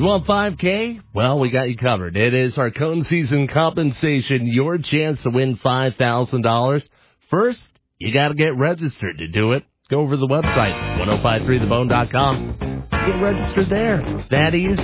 You want 5K? Well, we got you covered. It is our cone season compensation, your chance to win $5,000. First, you got to get registered to do it. Go over to the website, 1053thebone.com. Get registered there. That easy.